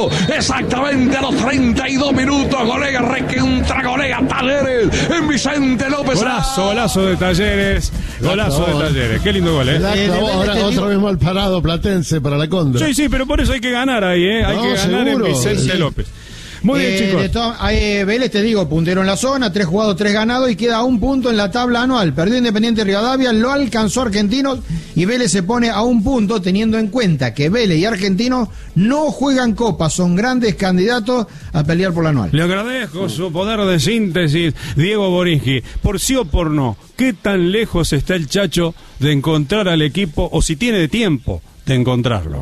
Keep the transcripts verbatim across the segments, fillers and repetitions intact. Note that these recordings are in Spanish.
exactamente a los treinta y dos minutos. Golea recontra golea Talleres en Vicente López. Golazo, golazo de Talleres. Golazo de Talleres. Qué lindo gol, ¿eh? eh ahora otra vez mal parado Platense para la Condra. Sí, sí, pero por eso hay que ganar ahí, ¿eh? Hay no, que ganar seguro. En Vicente sí. López. Muy bien, eh, chicos. De to- eh, Vélez, te digo, puntero en la zona, tres jugados, tres ganados y queda a un punto en la tabla anual. Perdió Independiente Rivadavia, lo alcanzó Argentinos y Vélez se pone a un punto teniendo en cuenta que Vélez y Argentinos no juegan copa, son grandes candidatos a pelear por la anual. Le agradezco su poder de síntesis, Diego Borinski. Por sí o por no, ¿qué tan lejos está el Chacho de encontrar al equipo, o si tiene tiempo de encontrarlo?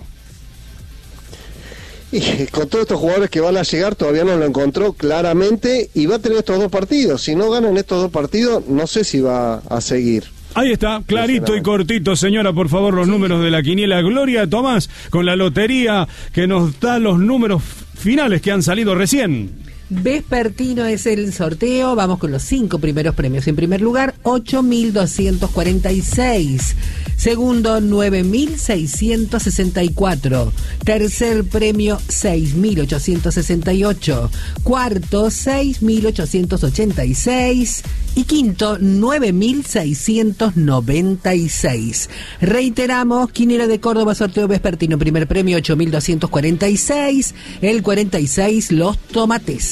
Y con todos estos jugadores que van a llegar todavía no lo encontró claramente y va a tener estos dos partidos. Si no ganan estos dos partidos, no sé si va a seguir. Ahí está, clarito y cortito, señora, por favor, los sí. números de la quiniela. Gloria Tomás con la lotería que nos da los números finales que han salido recién. Vespertino es el sorteo, vamos con los cinco primeros premios. En primer lugar, ocho mil doscientos cuarenta y seis. Segundo, nueve mil seiscientos sesenta y cuatro. Tercer premio, seis mil ochocientos sesenta y ocho. Cuarto, seis mil ochocientos ochenta y seis. Y quinto, nueve mil seiscientos noventa y seis. Reiteramos, quiniela de Córdoba, sorteo vespertino. Primer premio, ocho mil doscientos cuarenta y seis. El cuarenta y seis, los tomates.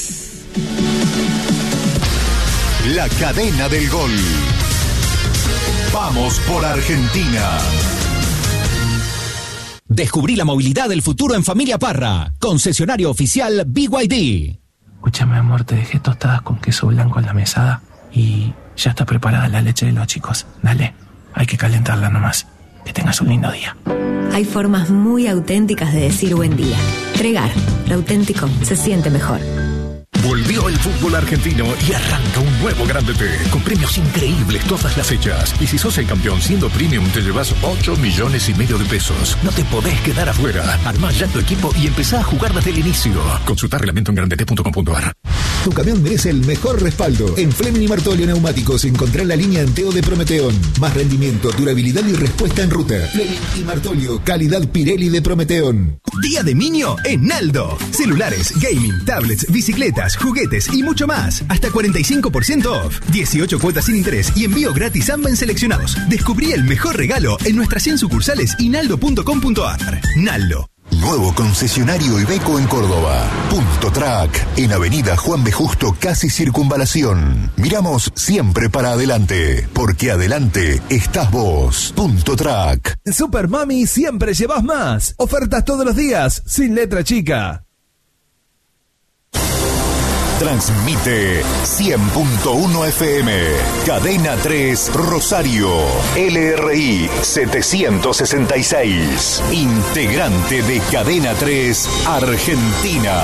La cadena del gol. Vamos por Argentina. Descubrí la movilidad del futuro en Familia Parra. Concesionario oficial B Y D. Escúchame, amor, te dejé tostadas con queso blanco en la mesada y ya está preparada la leche de los chicos. Dale, hay que calentarla nomás. Que tengas un lindo día. Hay formas muy auténticas de decir buen día. Tregar, lo auténtico se siente mejor. Volvió el fútbol argentino y arranca un nuevo Grande T, con premios increíbles todas las fechas. Y si sos el campeón siendo premium, te llevas ocho millones y medio de pesos. No te podés quedar afuera. Armá ya tu equipo y empezá a jugar desde el inicio. Consulta reglamento en grandete punto com punto a r. Tu camión merece el mejor respaldo. En Fleming y Martolio Neumáticos encontrá la línea Anteo de Prometeón. Más rendimiento, durabilidad y respuesta en ruta. Fleming y Martolio, calidad Pirelli de Prometeón. Día de Niño en Naldo. Celulares, gaming, tablets, bicicletas, juguetes y mucho más. Hasta cuarenta y cinco por ciento off. dieciocho cuotas sin interés y envío gratis a ambas seleccionados. Descubrí el mejor regalo en nuestras cien sucursales y naldo punto com punto a r. Naldo. Nuevo concesionario Iveco en Córdoba. Punto Track, en Avenida Juan B. Justo, casi Circunvalación. Miramos siempre para adelante, porque adelante estás vos. Punto Track. Super Mami, siempre llevas más. Ofertas todos los días, sin letra chica. Transmite cien punto uno F M, Cadena tres Rosario, L R I setecientos sesenta y seis, integrante de Cadena tres Argentina.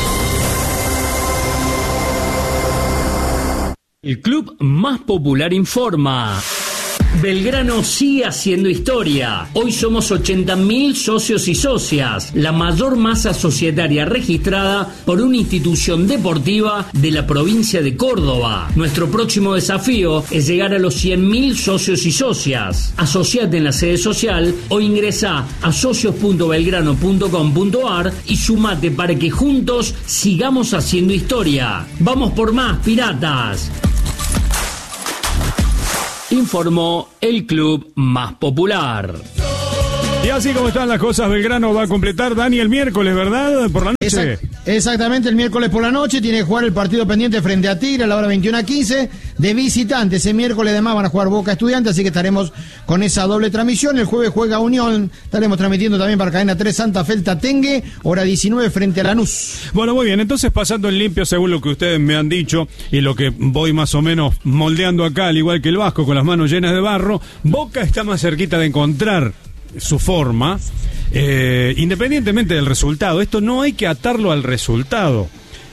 El club más popular informa. Belgrano sigue haciendo historia. Hoy somos ochenta mil socios y socias, la mayor masa societaria registrada por una institución deportiva de la provincia de Córdoba. Nuestro próximo desafío es llegar a los cien mil socios y socias. Asociate en la sede social o ingresá a socios punto belgrano punto com punto a r y sumate para que juntos sigamos haciendo historia. ¡Vamos por más, piratas! Informó el club más popular. Y así como están las cosas, Belgrano va a completar, Dani, el miércoles, ¿verdad? Por la noche. Exact- exactamente, el miércoles por la noche tiene que jugar el partido pendiente frente a Tigre a la hora veintiuno a quince de visitante. Ese miércoles además van a jugar Boca Estudiantes, así que estaremos con esa doble transmisión. El jueves juega Unión, estaremos transmitiendo también para Cadena tres Santa Fe Tatengue, hora diecinueve frente a Lanús. Bueno, muy bien, entonces pasando en limpio, según lo que ustedes me han dicho y lo que voy más o menos moldeando acá, al igual que el Vasco, con las manos llenas de barro, Boca está más cerquita de encontrar su forma, eh, independientemente del resultado. Esto no hay que atarlo al resultado.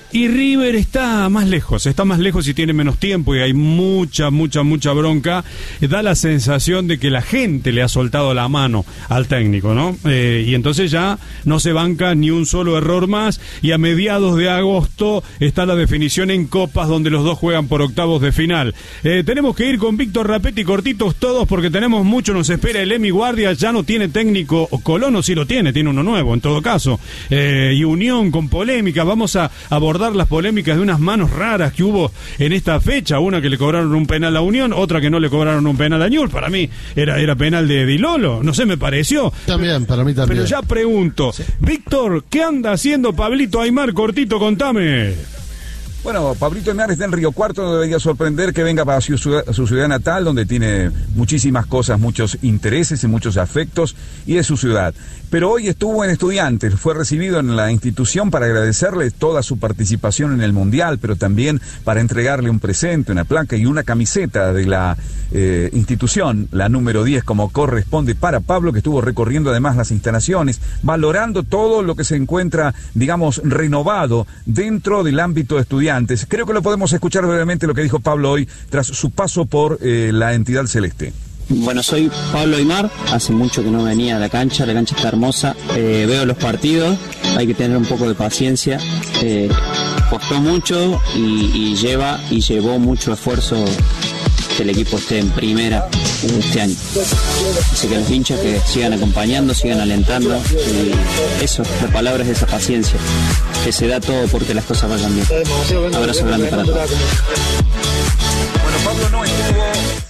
Y River está más lejos, está más lejos y tiene menos tiempo y hay mucha, mucha, mucha bronca. Da la sensación de que la gente le ha soltado la mano al técnico, ¿no? Eh, y entonces ya no se banca ni un solo error más y a mediados de agosto está la definición en copas donde los dos juegan por octavos de final. Eh, tenemos que ir con Víctor Rapetti, cortitos todos porque tenemos mucho, nos espera el Emi Guardia, ya no tiene técnico Colón, o sí lo tiene, tiene uno nuevo en todo caso. Eh, y Unión con polémica, vamos a abordar las polémicas de unas manos raras que hubo en esta fecha, una que le cobraron un penal a Unión, otra que no le cobraron un penal a Newell's, para mí era, era penal de Di Lolo, no sé, me pareció. También, para mí también. Pero ya pregunto, sí. Víctor, ¿qué anda haciendo Pablito Aimar? Cortito, contame. Bueno, Pablito Aimar está en Río Cuarto, no debería sorprender que venga para su ciudad, su ciudad natal, donde tiene muchísimas cosas, muchos intereses y muchos afectos, y es su ciudad. Pero hoy estuvo en Estudiantes, fue recibido en la institución para agradecerle toda su participación en el Mundial, pero también para entregarle un presente, una placa y una camiseta de la eh, institución, la número diez, como corresponde para Pablo, que estuvo recorriendo además las instalaciones, valorando todo lo que se encuentra, digamos, renovado dentro del ámbito de Estudiantes. Creo que lo podemos escuchar brevemente lo que dijo Pablo hoy tras su paso por eh, la entidad celeste. Bueno, soy Pablo Aimar, hace mucho que no venía a la cancha, la cancha está hermosa, eh, veo los partidos, hay que tener un poco de paciencia, eh, costó mucho y, y lleva y llevó mucho esfuerzo que el equipo esté en primera este año. Así que los hinchas que sigan acompañando, sigan alentando, y eso, la palabra es esa paciencia, que se da todo porque las cosas vayan bien. Un abrazo grande para todos. Bueno, Pablo no estuvo...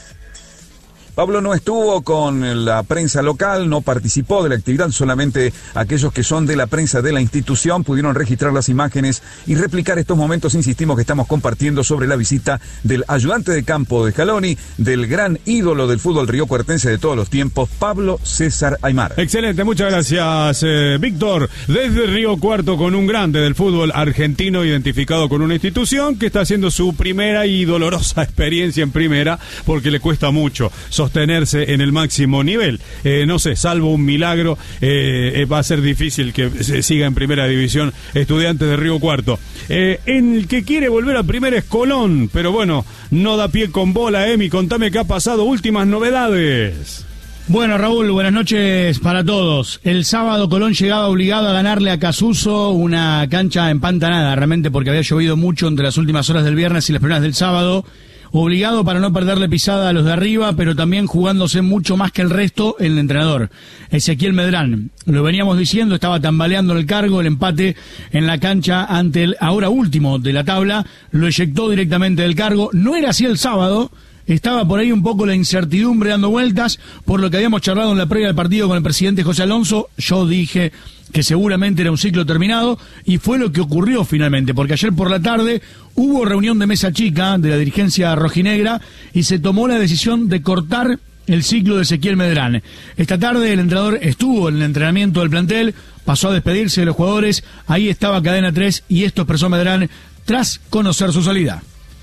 Pablo no estuvo con la prensa local, no participó de la actividad, solamente aquellos que son de la prensa de la institución pudieron registrar las imágenes y replicar estos momentos, insistimos, que estamos compartiendo sobre la visita del ayudante de campo de Scaloni, del gran ídolo del fútbol riocuartense de todos los tiempos, Pablo César Aimar. Excelente, muchas gracias, eh, Víctor. Desde Río Cuarto con un grande del fútbol argentino identificado con una institución que está haciendo su primera y dolorosa experiencia en primera porque le cuesta mucho sostenerse en el máximo nivel. Eh, no sé, salvo un milagro, eh, va a ser difícil que se siga en primera división Estudiantes de Río Cuarto. Eh, en el que quiere volver a primera es Colón, pero bueno, no da pie con bola. Emi, contame qué ha pasado, últimas novedades. Bueno, Raúl, buenas noches para todos. El sábado Colón llegaba obligado a ganarle a Casuso, una cancha empantanada realmente porque había llovido mucho entre las últimas horas del viernes y las primeras del sábado. Obligado para no perderle pisada a los de arriba, pero también jugándose mucho más que el resto el entrenador, Ezequiel Medrán. Lo veníamos diciendo, estaba tambaleando el cargo, el empate en la cancha ante el ahora último de la tabla, lo eyectó directamente del cargo. No era así el sábado, estaba por ahí un poco la incertidumbre dando vueltas, por lo que habíamos charlado en la previa del partido con el presidente José Alonso. Yo dije que seguramente era un ciclo terminado, y fue lo que ocurrió finalmente, porque ayer por la tarde hubo reunión de mesa chica de la dirigencia rojinegra y se tomó la decisión de cortar el ciclo de Ezequiel Medrán. Esta tarde el entrenador estuvo en el entrenamiento del plantel, pasó a despedirse de los jugadores, ahí estaba Cadena tres y esto expresó Medrán tras conocer su salida.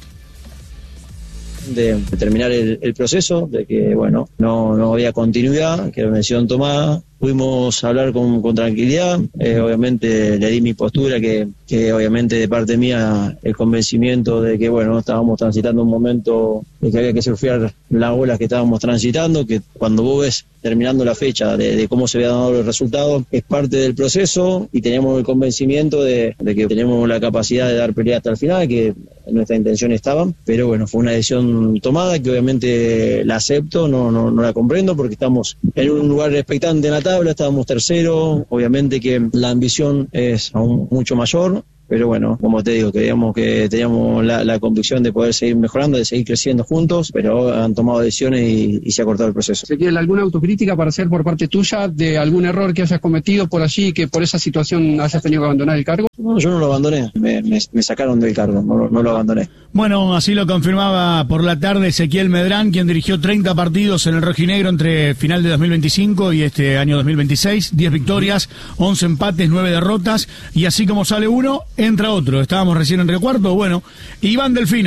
De, de terminar el, el proceso, de que bueno, no, no había continuidad, que era una decisión tomada. Pudimos hablar con, con tranquilidad, eh, obviamente le di mi postura, que, que obviamente de parte mía el convencimiento de que bueno, estábamos transitando un momento de que había que surfear las olas que estábamos transitando, que cuando vos ves terminando la fecha de, de cómo se habían dado los resultados, es parte del proceso, y teníamos el convencimiento de, de que tenemos la capacidad de dar pelea hasta el final, que nuestra intención estaba, pero bueno, fue una decisión tomada que obviamente la acepto, no, no, no la comprendo porque estamos en un lugar expectante en la tabla, estábamos tercero, obviamente que la ambición es aún mucho mayor, pero bueno, como te digo, creíamos que teníamos la, la convicción de poder seguir mejorando, de seguir creciendo juntos, pero han tomado decisiones y, y se ha cortado el proceso. Ezequiel, ¿alguna autocrítica para hacer por parte tuya de algún error que hayas cometido por allí, que por esa situación hayas tenido que abandonar el cargo? No, yo no lo abandoné, me, me, me sacaron del cargo, no, no lo abandoné. Bueno, así lo confirmaba por la tarde Ezequiel Medrán, quien dirigió treinta partidos en el rojinegro entre final de dos mil veinticinco y este año dos mil veintiséis, diez victorias, once empates, nueve derrotas, y así como sale uno, entra otro. Estábamos recién en Río Cuarto, bueno, Iván Delfino,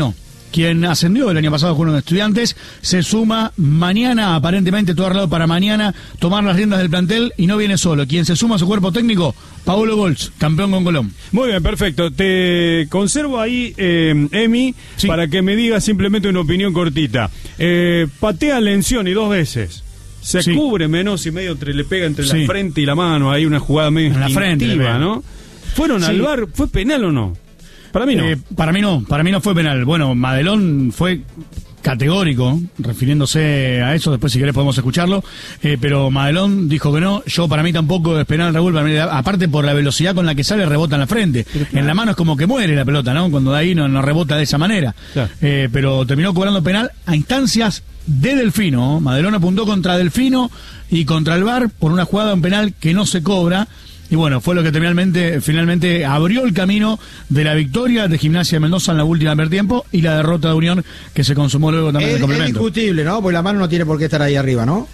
quien ascendió el año pasado con unos Estudiantes, se suma mañana, aparentemente todo arreglado para mañana, tomar las riendas del plantel y no viene solo. Quien se suma a su cuerpo técnico, Paulo Golz, campeón con Colón. Muy bien, perfecto. Te conservo ahí, eh, Emi, sí. para que me digas simplemente una opinión cortita. Eh, patea Lencioni dos veces. Se sí. cubre menos y medio entre, le pega entre sí. la frente y la mano. Hay una jugada medio en la frente, ¿no? ¿Fueron sí. al V A R? ¿Fue penal o no? Para mí no. Eh, para mí no, para mí no fue penal. Bueno, Madelón fue categórico, refiriéndose a eso, después si querés podemos escucharlo, eh, pero Madelón dijo que no, yo para mí tampoco es penal, Raúl, para mí, aparte por la velocidad con la que sale, rebota en la frente, claro. en la mano es como que muere la pelota, ¿no? Cuando de ahí no, no rebota de esa manera, claro. eh, pero terminó cobrando penal a instancias de Delfino, ¿no? Madelón apuntó contra Delfino y contra el V A R por una jugada en penal que no se cobra. Y bueno, fue lo que finalmente, finalmente abrió el camino de la victoria de Gimnasia de Mendoza en la última primer tiempo y la derrota de Unión que se consumó luego también en el complemento. Es discutible, ¿no? Porque la mano no tiene por qué estar ahí arriba, ¿no?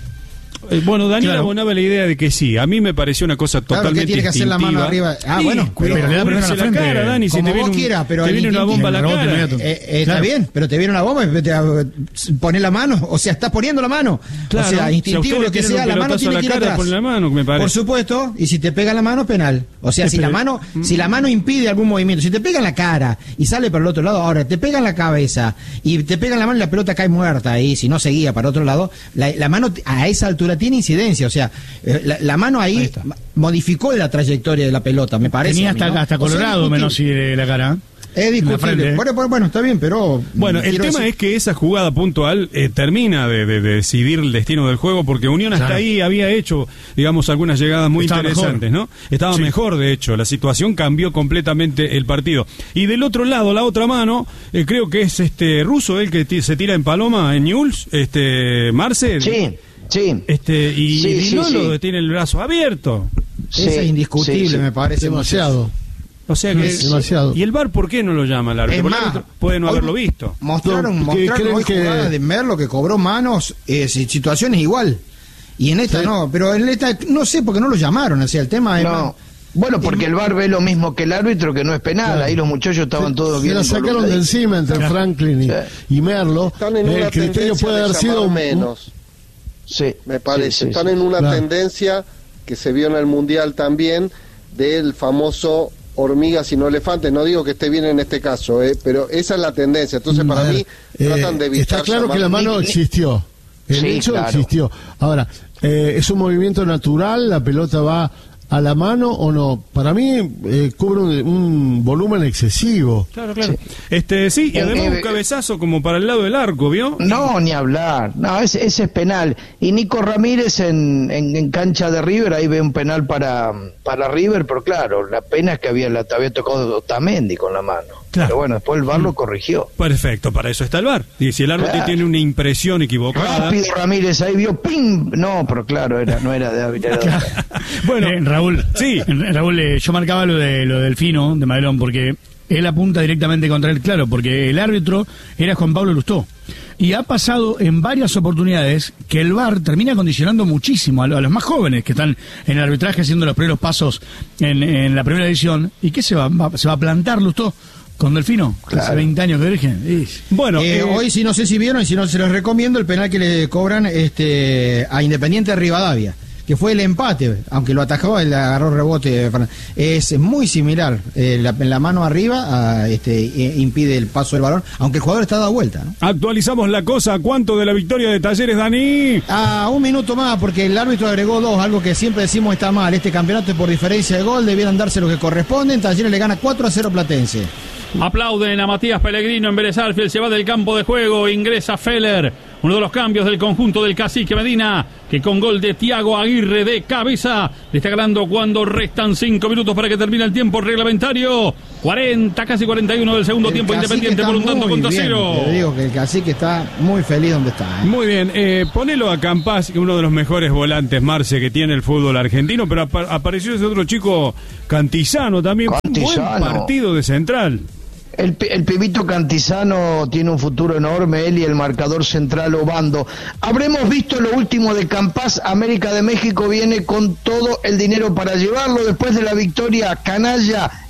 Eh, bueno, Daniel claro. abonaba la idea de que sí. A mí me pareció una cosa claro, totalmente que tiene que hacer la mano arriba. Ah, sí, bueno, pero, pero le da primero la frente. Cara, Dani, si como te viene vos un, quieras, pero te viene una bomba a la cara. Eh, eh, claro. Está bien, pero te viene una bomba y te pones la mano, o sea, estás poniendo la mano. Claro. O sea, instintivo, si lo que sea, la mano tiene que ir atrás. La mano, me parece. Por supuesto, y si te pega la mano, penal. O sea, si la mano, si la mano impide algún movimiento, si te pega en la cara y sale por el otro lado, ahora te pega en la cabeza y te pega en la mano y la pelota cae muerta y si no seguía para otro lado, la, la mano a esa altura tiene incidencia, o sea, la, la mano ahí, ahí modificó la trayectoria de la pelota, me parece. Tenía hasta, mí, ¿no? hasta colorado, o sea, menos si de la cara. Es discutible. Bueno, bueno, bueno, está bien, pero... Bueno, el tema decir... es que esa jugada puntual eh, termina de, de, de decidir el destino del juego, porque Unión hasta claro. ahí había hecho, digamos, algunas llegadas muy Estaba interesantes, mejor. ¿no? Estaba sí. mejor, de hecho, la situación cambió completamente el partido. Y del otro lado, la otra mano, eh, creo que es este Russo, el que t- se tira en Paloma, en Newell's, este, Marce. Sí. Sí. Este, y sí, Dinolo sí, sí. tiene el brazo abierto. Sí, Esa es indiscutible, sí, sí. me parece. Demasiado. O sea que es demasiado. ¿Y el V A R por qué no lo llama el árbitro? Es más, el árbitro puede no haberlo visto. Mostraron, mostraron hoy que... jugadas de Merlo que cobró manos, eh, situaciones igual. Y en esta sí. no, pero en esta no sé por qué no lo llamaron. O sea, el tema es... No. Más... Bueno, porque el V A R ve lo mismo que el árbitro, que no es penal. Claro. Ahí los muchachos estaban todos bien. Se la sacaron de encima entre claro. Franklin y, sí. y Merlo. El criterio puede haber sido menos. Sí, me parece. Sí, sí, Están sí. en una claro. tendencia que se vio en el Mundial también del famoso hormigas y no elefantes. No digo que esté bien en este caso, eh, pero esa es la tendencia. Entonces, para ver, mí, eh, tratan de evitar... Está claro que la mano existió. El sí, hecho claro. existió. Ahora, eh, ¿es un movimiento natural? ¿La pelota va a la mano o no? Para mí eh, cubre un, un volumen excesivo. Claro, claro. Sí, este, sí y además eh, un cabezazo como para el lado del arco, ¿vio? No, ni hablar. No, ese, ese es penal. Y Nico Ramírez en, en, en cancha de River, ahí ve un penal para, para River, pero claro, la pena es que había, la, había tocado Otamendi con la mano. Claro. Pero bueno, después el V A R lo corrigió. Perfecto, para eso está el V A R. Y si el árbitro claro. tiene una impresión equivocada... Rápido Ramírez, ahí vio ¡pim! No, pero claro, era, no era de habilidad. Bueno, eh, Raúl, sí, Raúl, eh, yo marcaba lo de lo del Fino, de Madelón, porque él apunta directamente contra él, claro, porque el árbitro era Juan Pablo Lustó. Y ha pasado en varias oportunidades que el V A R termina condicionando muchísimo a, a los más jóvenes que están en el arbitraje haciendo los primeros pasos en, en la primera edición. ¿Y qué se va? va ¿Se va a plantar Lustó con Delfino? Claro. Hace veinte años que virgen. Bueno, eh, eh, hoy sí no sé si vieron y si no se los recomiendo el penal que le cobran este a Independiente de Rivadavia, que fue el empate, aunque lo atajó, él agarró rebote. Es muy similar, eh, la, la mano arriba a, este, impide el paso del balón, aunque el jugador está dado vuelta, ¿no? Actualizamos la cosa, ¿cuánto de la victoria de Talleres, Dani? Ah, un minuto más, porque el árbitro agregó dos, algo que siempre decimos está mal, este campeonato es por diferencia de gol, debieran darse lo que corresponden, Talleres le gana cuatro a cero Platense. Aplauden a Matías Pellegrino en Vélez Arfield, se va del campo de juego, ingresa Feller, uno de los cambios del conjunto del Cacique Medina, que con gol de Tiago Aguirre de cabeza le está ganando cuando restan cinco minutos para que termine el tiempo reglamentario. cuarenta, casi cuarenta y uno del segundo el tiempo, Independiente por un tanto contra bien, cero. Te digo que el Cacique está muy feliz donde está. ¿eh? Muy bien, eh, ponelo a Campás, uno de los mejores volantes, Marce, que tiene el fútbol argentino, pero ap- apareció ese otro chico Cantizano también, Cantizano. Buen partido de central. El, el pibito Cantizano tiene un futuro enorme, él y el marcador central Obando. Habremos visto lo último de Campás. América de México viene con todo el dinero para llevarlo después de la victoria canalla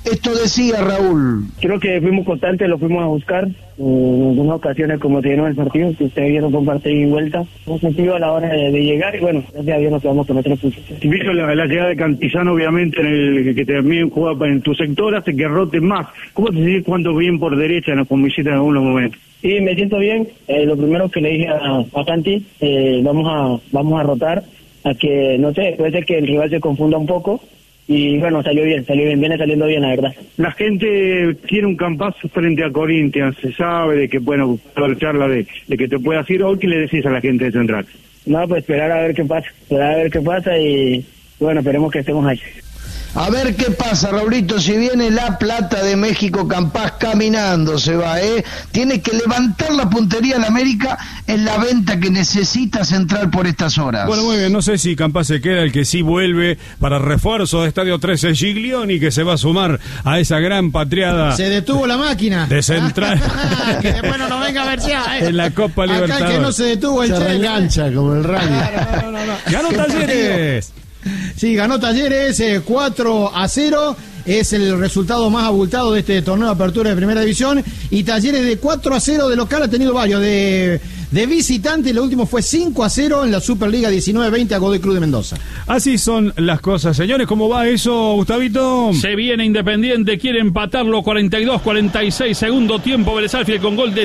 Esto decía Raúl. Creo que fuimos constantes, lo fuimos a buscar. En algunas ocasiones, como te dieron el partido, que ustedes vieron con parte y vuelta, hemos sentido a la hora de, de llegar y bueno, gracias a Dios nos quedamos con nuestra posición. Visto la, la llegada de Cantizano, obviamente, en el que también jugaba en tu sector, hace que rote más. ¿Cómo te sentís cuando bien por derecha nos convisita en algunos momentos? Sí, me siento bien. Eh, lo primero que le dije a, a Canti, eh, vamos a vamos a rotar, a que, no sé, puede ser que el rival se confunda un poco. Y bueno, salió bien, salió bien, viene saliendo bien, la verdad. La gente quiere un Campazo frente a Corinthians, se sabe de que, bueno, la charla de, de que te puedas ir hoy, ¿qué le decís a la gente de Central? No, pues esperar a ver qué pasa, esperar a ver qué pasa y bueno, esperemos que estemos ahí. A ver qué pasa, Raulito, si viene la plata de México, Campás caminando se va, ¿eh? Tiene que levantar la puntería en América en la venta que necesita Central por estas horas. Bueno, muy bien, no sé si Campás se queda, el que sí vuelve para refuerzo de Estadio trece, Giglioni, que se va a sumar a esa gran patriada. Se detuvo la máquina. De Central. Que después no nos venga a ver ya, ¿eh? En la Copa Libertadores. Acá que no se detuvo el Se reengancha como el rally. No, no, no, no. ¡Ganó Talleres! Sí, ganó Talleres eh, cuatro a cero. Es el resultado más abultado de este torneo de apertura de Primera División. Y Talleres de cuatro a cero de local ha tenido varios. De, de visitante, lo último fue cinco a cero en la Superliga diecinueve veinte a Godoy Cruz de Mendoza. Así son las cosas, señores. ¿Cómo va eso, Gustavito? Se viene Independiente, quiere empatarlo. Cuarenta y dos cuarenta y seis, segundo tiempo. Vélez Sarsfield con gol de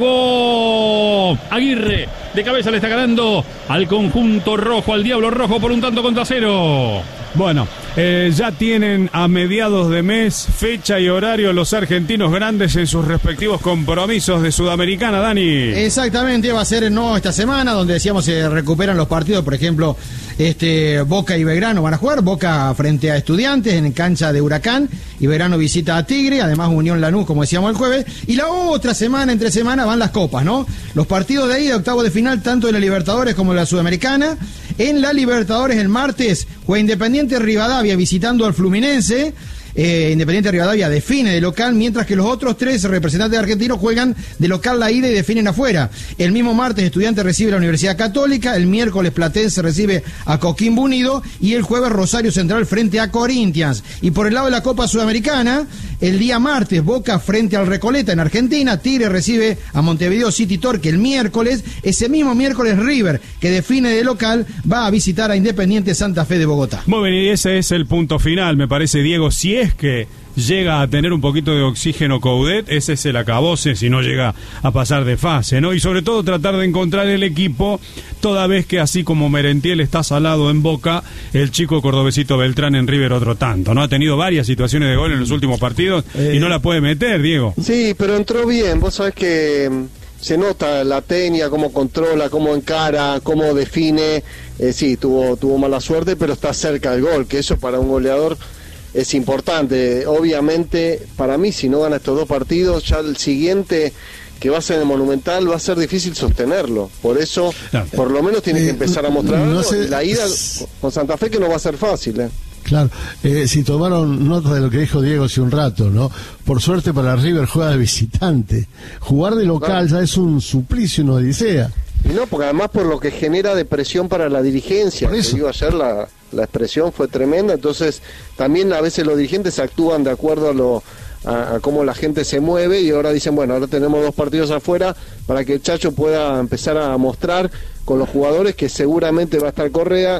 Thiago Aguirre. De cabeza le está ganando al conjunto rojo, al Diablo Rojo, por un tanto contra cero. Bueno, eh, ya tienen a mediados de mes fecha y horario los argentinos grandes en sus respectivos compromisos de Sudamericana, Dani. Exactamente, va a ser no esta semana, donde decíamos se recuperan los partidos, por ejemplo, este Boca y Belgrano van a jugar, Boca frente a Estudiantes en cancha de Huracán, y Belgrano visita a Tigre, además Unión Lanús, como decíamos el jueves, y la otra semana, entre semana, van las copas, ¿no? Los partidos de ahí de octavos de final, tanto de la Libertadores como de la Sudamericana. En la Libertadores el martes juega Independiente Rivadavia visitando al Fluminense. Eh, Independiente Rivadavia define de local, mientras que los otros tres representantes argentinos juegan de local la ida y definen afuera. El mismo martes Estudiantes recibe a la Universidad Católica, el miércoles Platense recibe a Coquimbo Unido y el jueves Rosario Central frente a Corinthians. Y por el lado de la Copa Sudamericana, el día martes Boca frente al Recoleta en Argentina, Tigre recibe a Montevideo City Torque el miércoles, ese mismo miércoles River, que define de local, va a visitar a Independiente Santa Fe de Bogotá. Muy bien, y ese es el punto final, me parece, Diego, si es que llega a tener un poquito de oxígeno Coudet, ese es el acabose si no llega a pasar de fase, ¿no? Y sobre todo tratar de encontrar el equipo, toda vez que así como Merentiel está salado en Boca, el chico cordobesito Beltrán en River otro tanto, ¿no? Ha tenido varias situaciones de gol en los últimos partidos eh... y no la puede meter, Diego. Sí, pero entró bien, vos sabés que se nota la técnica, cómo controla, cómo encara, cómo define, eh, sí, tuvo, tuvo mala suerte, pero está cerca del gol, que eso para un goleador es importante. Obviamente, para mí, si no gana estos dos partidos, ya el siguiente, que va a ser el Monumental, va a ser difícil sostenerlo. Por eso, no, por lo menos tiene eh, que empezar a mostrar no algo. Sé, la ida con Santa Fe, que no va a ser fácil, ¿eh? Claro, eh, si tomaron nota de lo que dijo Diego hace un rato, ¿no? Por suerte para River juega de visitante. Jugar de local claro. ya es un suplicio, una odisea. Y no, porque además por lo que genera de presión para la dirigencia. Que digo, ayer la, la expresión fue tremenda, entonces también a veces los dirigentes actúan de acuerdo a lo a, a cómo la gente se mueve, y ahora dicen, bueno, ahora tenemos dos partidos afuera para que el Chacho pueda empezar a mostrar con los jugadores, que seguramente va a estar Correa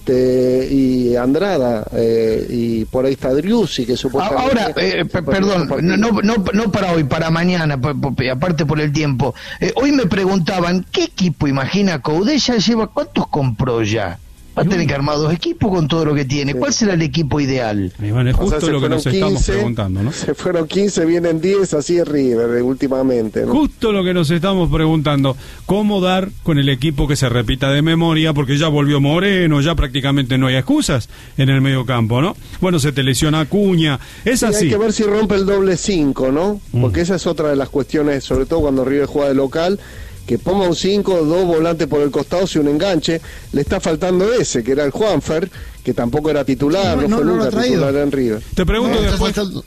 este y Andrada, eh, y por ahí está Driussi, que supuestamente... Ahora, eh, perdón, no, no, no, no para hoy, para mañana, por, por, aparte por el tiempo. Eh, hoy me preguntaban, ¿qué equipo imagina Coudet? Ya lleva, ¿cuántos compró ya? Va a tener que armar dos equipos con todo lo que tiene. ¿Cuál será el equipo ideal? Iván, es justo o sea, lo que nos quince, estamos preguntando, ¿no? Se fueron quince, vienen diez, así es River últimamente, ¿no? Justo lo que nos estamos preguntando. ¿Cómo dar con el equipo que se repita de memoria? Porque ya volvió Moreno, ya prácticamente no hay excusas en el medio campo, ¿no? Bueno, se te lesiona Acuña, es sí, así. Hay que ver si rompe el doble cinco, ¿no? Porque mm. esa es otra de las cuestiones, sobre todo cuando River juega de local, que ponga un cinco, dos volantes por el costado, si un enganche. Le está faltando ese, que era el Juanfer, que tampoco era titular, no, no fue no nunca titular en River. Te pregunto no, después...